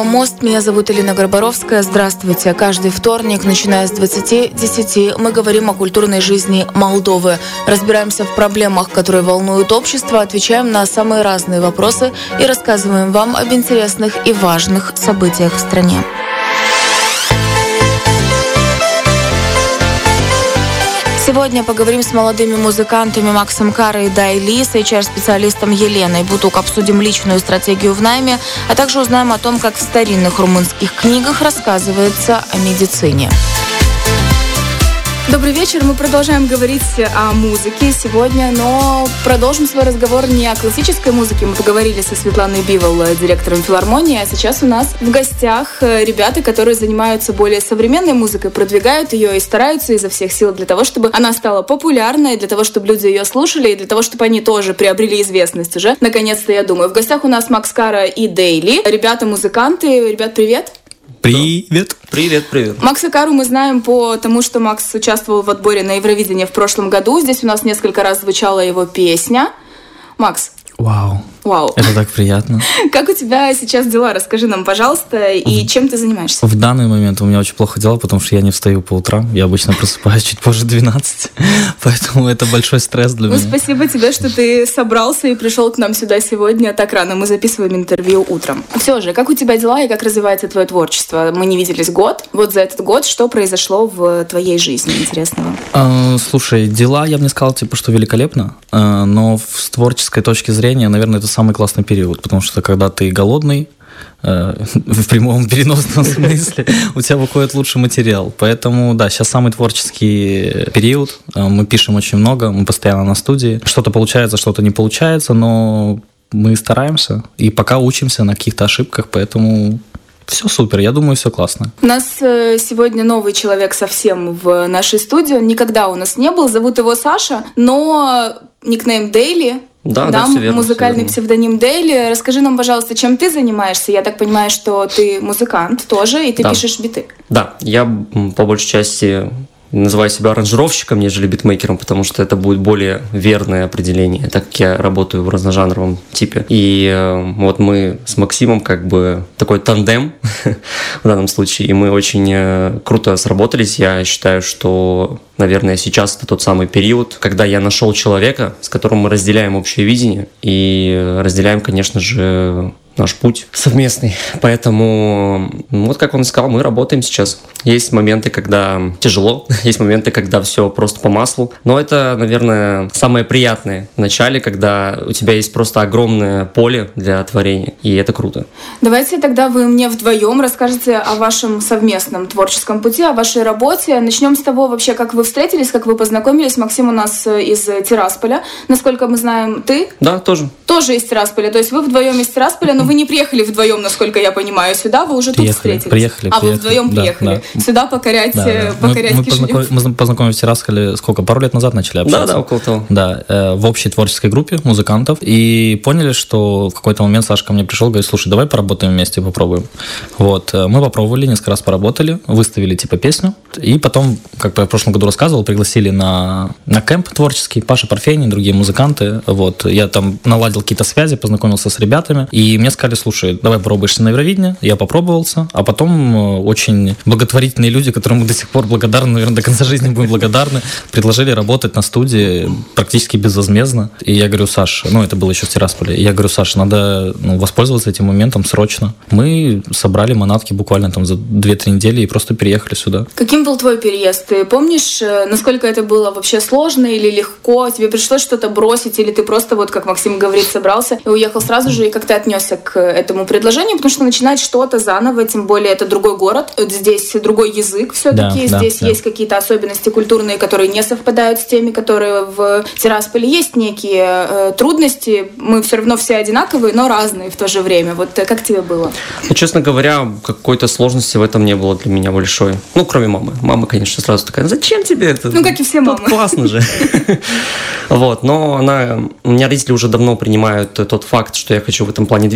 Мост, меня зовут Элина Горбаровская. Здравствуйте. Каждый вторник, начиная с 20:10, мы говорим о культурной жизни Молдовы. Разбираемся в проблемах, которые волнуют общество, отвечаем на самые разные вопросы и рассказываем вам об интересных и важных событиях в стране. Сегодня поговорим с молодыми музыкантами Максом Карой и Дайли, с HR-специалистом Еленой Бутук, обсудим личную стратегию в найме, а также узнаем о том, как в старинных румынских книгах рассказывается о медицине. Добрый вечер. Мы продолжаем говорить о музыке сегодня, но продолжим свой разговор не о классической музыке. Мы поговорили со Светланой Бивол, директором филармонии, а сейчас у нас в гостях ребята, которые занимаются более современной музыкой, продвигают ее и стараются изо всех сил для того, чтобы она стала популярной, для того, чтобы люди ее слушали, и для того, чтобы они тоже приобрели известность уже. Наконец-то, я думаю. В гостях у нас Макс Кара и Дейли. Ребята-музыканты. Ребят, привет. Привет. Привет. Макса Кару мы знаем по тому, что Макс участвовал в отборе на Евровидение в прошлом году. Здесь у нас несколько раз звучала его песня. Макс. Вау. Это так приятно. Как у тебя сейчас дела? Расскажи нам, пожалуйста, и чем ты занимаешься? В данный момент у меня очень плохо дела, потому что я не встаю по утрам. Я обычно просыпаюсь чуть позже 12, поэтому это большой стресс для меня. Спасибо тебе, что ты собрался и пришел к нам сюда сегодня так рано. Мы записываем интервью утром. Все же, как у тебя дела и как развивается твое творчество? Мы не виделись год. Вот за этот год что произошло в твоей жизни интересного? Слушай, дела, я бы не сказал, что великолепно, но с творческой точки зрения, наверное, это самый классный период, потому что когда ты голодный, в прямом переносном смысле, у тебя выходит лучший материал. Поэтому, да, сейчас самый творческий период. Мы пишем очень много, мы постоянно на студии. Что-то получается, что-то не получается, но мы стараемся и пока учимся на каких-то ошибках, поэтому... Все супер, я думаю, все классно. У нас сегодня новый человек совсем в нашей студии. Он никогда у нас не был. Зовут его Саша, но никнейм Дейли. Да, все верно, музыкальный псевдоним Дейли. Расскажи нам, пожалуйста, чем ты занимаешься? Я так понимаю, что ты музыкант тоже, и ты пишешь биты. Да, я по большей части называю себя аранжировщиком, нежели битмейкером, потому что это будет более верное определение, так как я работаю в разножанровом типе. И вот мы с Максимом такой тандем в данном случае, и мы очень круто сработались. Я считаю, что, наверное, сейчас это тот самый период, когда я нашел человека, с которым мы разделяем общее видение и разделяем, конечно же, наш путь совместный. Поэтому, вот как он сказал, мы работаем сейчас. Есть моменты, когда тяжело, есть моменты, когда все просто по маслу. Но это, наверное, самое приятное в начале, когда у тебя есть просто огромное поле для творения, и это круто. Давайте тогда вы мне вдвоем расскажете о вашем совместном творческом пути, о вашей работе. Начнем с того вообще, как вы встретились, как вы познакомились. Максим у нас из Тирасполя. Насколько мы знаем, ты? Да, тоже. Тоже из Тирасполя. То есть вы вдвоем из Тирасполя, но вы не приехали вдвоем, насколько я понимаю, сюда, вы уже тут встретились. Приехали. Вы вдвоем приехали. Да. Сюда покорять Кишинев. Мы познакомились в Тирасполе пару лет назад начали общаться. Да, около того. Да, в общей творческой группе музыкантов. И поняли, что в какой-то момент Саша ко мне пришел, говорит, слушай, давай поработаем вместе, попробуем. Вот, мы попробовали, несколько раз поработали, выставили песню. И потом, как я в прошлом году рассказывал, пригласили на кемп творческий, Паша Парфений, другие музыканты. Вот, я там наладил какие-то связи, познакомился с ребятами. И мне сказали, слушай, давай попробуешься на Евровидение. Я попробовался, а потом очень благотворительные люди, которым мы до сих пор благодарны, наверное, до конца жизни будем благодарны, предложили работать на студии практически безвозмездно. И я говорю, Саш, это было еще в Тирасполе, я говорю, Саш, надо воспользоваться этим моментом срочно. Мы собрали манатки буквально там за 2-3 недели и просто переехали сюда. Каким был твой переезд? Ты помнишь, насколько это было вообще сложно или легко? Тебе пришлось что-то бросить, или ты просто, вот как Максим говорит, собрался и уехал сразу же, и как ты отнесся к этому предложению? Потому что начинать что-то заново, тем более это другой город, здесь другой язык все-таки, здесь есть какие-то особенности культурные, которые не совпадают с теми, которые в Тирасполе. Есть некие трудности, мы все равно все одинаковые, но разные в то же время. Вот как тебе было? Честно говоря, какой-то сложности в этом не было для меня большой. Кроме мамы. Мама, конечно, сразу такая, зачем тебе это? Как и все мамы. Классно же. Но у меня родители уже давно принимают тот факт, что я хочу в этом плане